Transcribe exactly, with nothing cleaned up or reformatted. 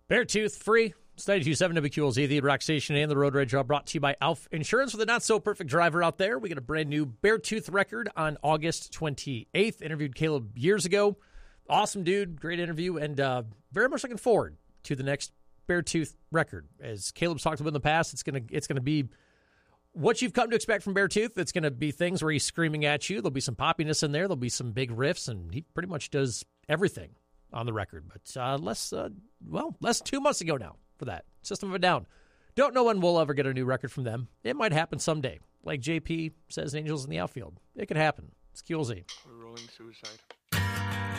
Beartooth free. It's ninety-two point seven W Q L Z, the Rock Station, and the Road Rage Job brought to you by Alf Insurance. For the not-so-perfect driver out there, we got a brand-new Beartooth record on August twenty-eighth. Interviewed Caleb years ago. Awesome dude, great interview, and uh, very much looking forward to the next Beartooth record. As Caleb's talked about in the past, it's going to it's going to be what you've come to expect from Beartooth. It's going to be things where he's screaming at you. There'll be some poppiness in there. There'll be some big riffs, and he pretty much does everything on the record. But uh, less, uh, well, less than two months ago now for that. System of a Down. Don't know when we'll ever get a new record from them. It might happen someday. Like J P says, Angels in the Outfield. It could happen. It's Q L Z. Rolling Suicide.